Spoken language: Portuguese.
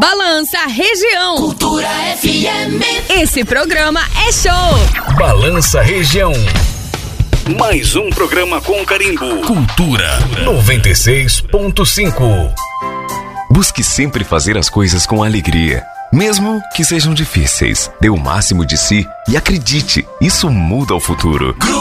Balança Região. Cultura FM. Esse programa é show. Balança Região. Mais um programa com carimbo. Cultura 96.5. Busque sempre fazer as coisas com alegria, mesmo que sejam difíceis. Dê o máximo de si e acredite, isso muda o futuro.